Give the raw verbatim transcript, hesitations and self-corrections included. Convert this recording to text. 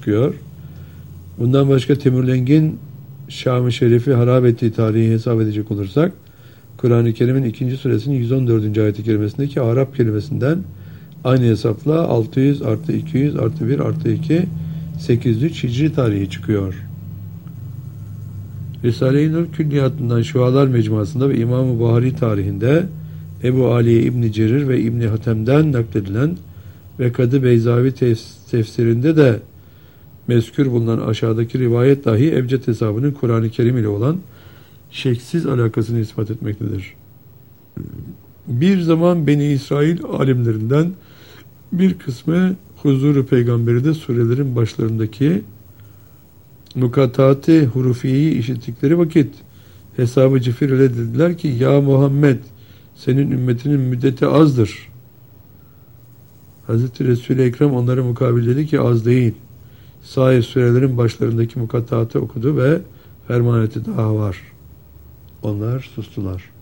çıkıyor. Bundan başka Timurleng'in Şam-ı Şerif'i harap ettiği tarihi hesap edecek olursak, Kur'an-ı Kerim'in ikinci suresinin yüz on dördüncü ayet-i kerimesindeki Arap kelimesinden aynı hesapla altı yüz artı iki yüz artı bir artı iki sekiz yüz üç Hicri tarihi çıkıyor. Risale-i Nur Külliyatından Şualar Mecmuasında ve İmam-ı Buhari tarihinde Ebu Ali İbn Cerir ve İbn Hatem'den nakledilen ve Kadı Beyzavi tefsirinde de mezkür bulunan aşağıdaki rivayet dahi Ebced hesabının Kur'an-ı Kerim ile olan şeksiz alakasını ispat etmektedir. Bir zaman Beni İsrail alimlerinden bir kısmı huzuru peygamberi de surelerin başlarındaki nukatat-ı hurufiyi işittikleri vakit hesabı cifir ile dediler ki, ya Muhammed, senin ümmetinin müddeti azdır. Hazreti Resul-i Ekrem onlara mukabil dedi ki, az değil. Sair surelerin başlarındaki mukattatı okudu ve ferman etti, daha var. Onlar sustular.